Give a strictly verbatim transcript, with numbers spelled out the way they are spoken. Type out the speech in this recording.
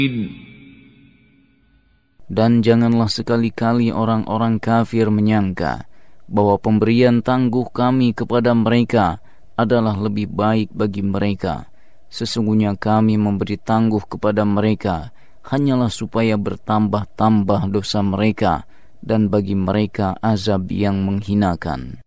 Dan janganlah sekali-kali orang-orang kafir menyangka bahwa pemberian tangguh kami kepada mereka adalah lebih baik bagi mereka. Sesungguhnya kami memberi tangguh kepada mereka hanyalah supaya bertambah-tambah dosa mereka, dan bagi mereka azab yang menghinakan.